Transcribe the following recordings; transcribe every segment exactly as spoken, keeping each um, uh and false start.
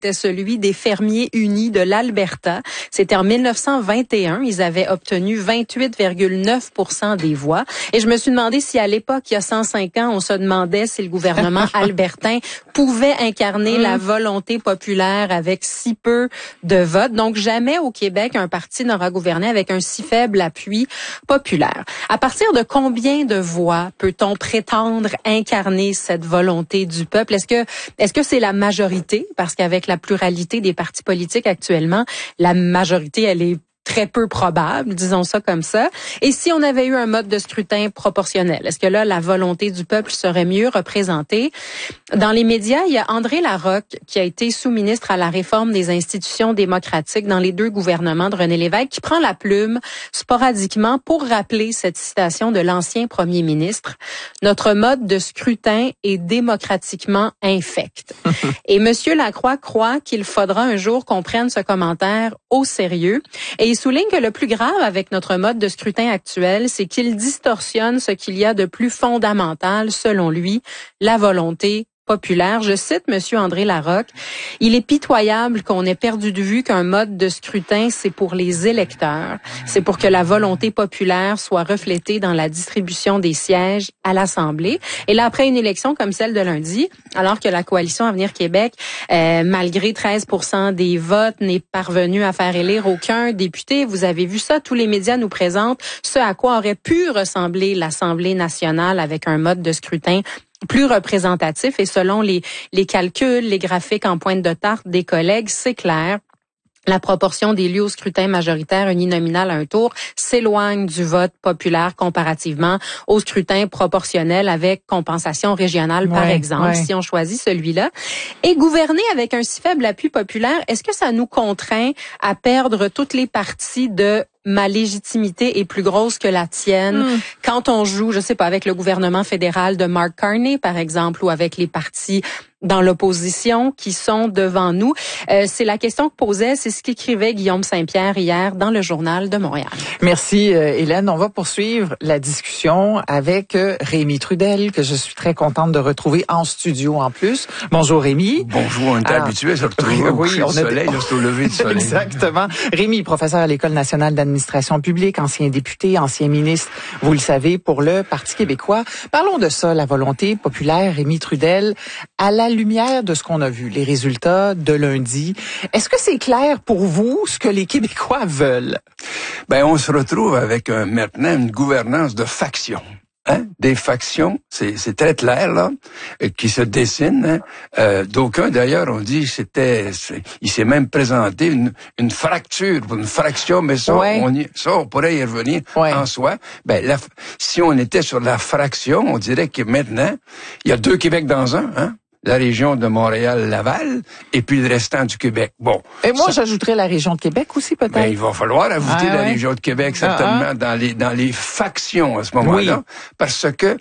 C'était celui des fermiers unis de l'Alberta. C'était en mille neuf cent vingt et un. Ils avaient obtenu vingt-huit virgule neuf pour cent des voix. Et je me suis demandé si à l'époque, il y a cent cinq ans, on se demandait si le gouvernement albertain pouvait incarner mmh. la volonté populaire avec si peu de votes. Donc, jamais au Québec, un parti n'aura gouverné avec un si faible appui populaire. À partir de combien de voix peut-on prétendre incarner cette volonté du peuple? Est-ce que, est-ce que c'est la majorité? Parce qu'avec la pluralité des partis politiques actuellement, la majorité, elle est très peu probable, disons ça comme ça. Et si on avait eu un mode de scrutin proportionnel, est-ce que là, la volonté du peuple serait mieux représentée? Dans les médias, il y a André Larocque, qui a été sous-ministre à la réforme des institutions démocratiques dans les deux gouvernements de René Lévesque, qui prend la plume sporadiquement pour rappeler cette citation de l'ancien premier ministre. « Notre mode de scrutin est démocratiquement infect. » Et M. Lacroix croit qu'il faudra un jour qu'on prenne ce commentaire au sérieux. Et il souligne que le plus grave avec notre mode de scrutin actuel, c'est qu'il distorsionne ce qu'il y a de plus fondamental, selon lui, la volonté populaire. Je cite M. André Larocque, « Il est pitoyable qu'on ait perdu de vue qu'un mode de scrutin, c'est pour les électeurs. C'est pour que la volonté populaire soit reflétée dans la distribution des sièges à l'Assemblée. » Et là, après une élection comme celle de lundi, alors que la coalition Avenir Québec, euh, malgré treize pour cent des votes, n'est parvenue à faire élire aucun député, vous avez vu ça, tous les médias nous présentent ce à quoi aurait pu ressembler l'Assemblée nationale avec un mode de scrutin plus représentatif. Et selon les, les calculs, les graphiques en pointe de tarte des collègues, c'est clair. La proportion d'élus au scrutin majoritaire uninominal à un tour s'éloigne du vote populaire comparativement au scrutin proportionnel avec compensation régionale, par ouais, exemple, ouais. si on choisit celui-là. Et gouverner avec un si faible appui populaire, est-ce que ça nous contraint à perdre toutes les parties de ma légitimité est plus grosse que la tienne mm. quand on joue, je sais pas, avec le gouvernement fédéral de Mark Carney, par exemple, ou avec les partis dans l'opposition qui sont devant nous. Euh, c'est la question que posait, c'est ce qu'écrivait Guillaume Saint-Pierre hier dans le Journal de Montréal. Merci euh, Hélène. On va poursuivre la discussion avec euh, Rémi Trudel, que je suis très contente de retrouver en studio en plus. Bonjour Rémi. Bonjour, on était ah, habitué à se retrouver au coucher du soleil, juste au lever du soleil. Exactement. Rémi, professeur à l'École nationale d'administration publique, ancien député, ancien ministre, vous le savez, pour le Parti québécois. Parlons de ça, la volonté populaire, Rémi Trudel, à la lumière de ce qu'on a vu, les résultats de lundi. Est-ce que c'est clair pour vous ce que les Québécois veulent? Ben, on se retrouve avec un, maintenant une gouvernance de factions. Hein? Des factions, c'est, c'est très clair là, qui se dessinent. Hein? Euh, d'aucuns d'ailleurs ont dit c'était, c'est, il s'est même présenté une, une fracture, une fraction, mais ça, ouais. on y, ça on pourrait y revenir ouais. en soi. Ben la, si on était sur la fraction, on dirait que maintenant il y a deux Québec dans un. Hein? La région de Montréal-Laval et puis le restant du Québec. Bon. Et moi, ça, j'ajouterais la région de Québec aussi, peut-être. Ben, il va falloir ajouter ah, la ouais. région de Québec, certainement, ah, dans les, dans les factions à ce moment-là. Oui. Parce que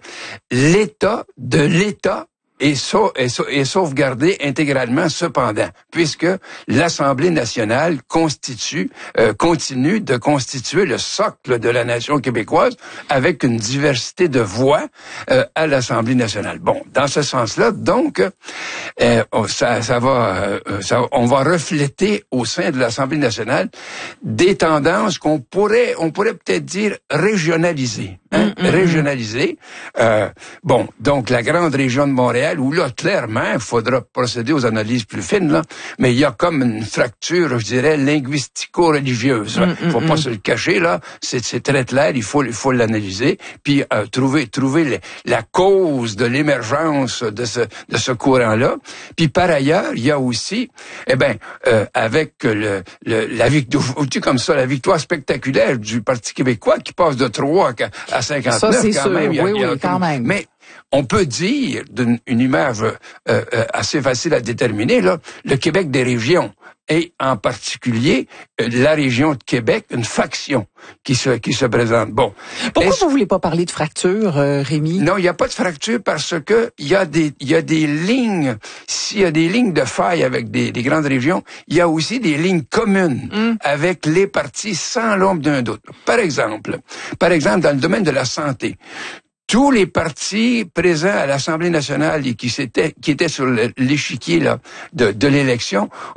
l'État de l'État est, sau- est, sau- est sauvegardé intégralement, cependant, puisque l'Assemblée nationale constitue, euh, continue de constituer le socle de la nation québécoise avec une diversité de voix euh, à l'Assemblée nationale. Bon, dans ce sens-là, donc, euh, ça, ça va, euh, ça, on va refléter au sein de l'Assemblée nationale des tendances qu'on pourrait, on pourrait peut-être dire régionalisées. Hein, mm-hmm. Régionalisées. Euh, bon, donc la grande région de Montréal, où là, clairement, il faudra procéder aux analyses plus fines, là, mais il y a comme une fracture, je dirais, linguistico-religieuse. Il mm-hmm. faut pas se le cacher, là, c'est, c'est très clair, il faut, il faut l'analyser, puis euh, trouver, trouver les, la cause de l'émergence de ce, de ce courant-là. Puis par ailleurs, il y a aussi, eh ben, euh, avec le, le, la victoire, comme ça, la victoire spectaculaire du Parti québécois qui passe de trois à cinquante-neuf, ça, c'est quand sûr. même. Il y a, oui, il y a oui, quand même. Mais on peut dire, d'une une image euh, euh, assez facile à déterminer, là, le Québec des régions, et en particulier euh, la région de Québec, une faction qui se qui se présente. Bon. Pourquoi vous voulez pas parler de fracture, euh, Rémi? Non, il n'y a pas de fracture parce que il y a des il y a des lignes. S'il y a des lignes de faille avec des, des grandes régions, il y a aussi des lignes communes mm. avec les partis sans l'ombre d'un doute. Par exemple, par exemple dans le domaine de la santé. Tous les partis présents à l'Assemblée nationale et qui s'étaient, qui étaient sur l'échiquier là de, de l'élection